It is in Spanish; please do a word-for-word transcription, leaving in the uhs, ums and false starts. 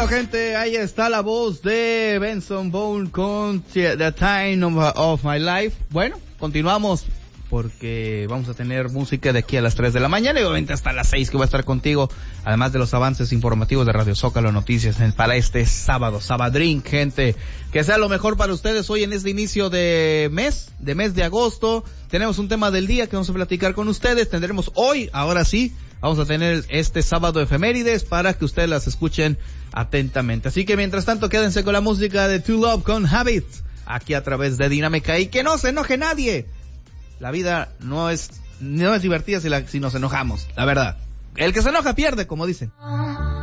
Bueno, gente, ahí está la voz de Benson Boone con The Time of, of My Life. Bueno, continuamos porque vamos a tener música de aquí a las tres de la mañana y obviamente hasta las seis que voy a estar contigo, además de los avances informativos de Radio Zócalo Noticias para este sábado, Sabadrín, gente. Que sea lo mejor para ustedes hoy en este inicio de mes, de mes de agosto. Tenemos un tema del día que vamos a platicar con ustedes. Tendremos hoy, ahora sí, vamos a tener este sábado efemérides para que ustedes las escuchen atentamente. Así que mientras tanto, quédense con la música de To Love con Habit, aquí a través de Dinámica, y que no se enoje nadie. La vida no es, no es divertida si, la, si nos enojamos, la verdad. El que se enoja pierde, como dicen.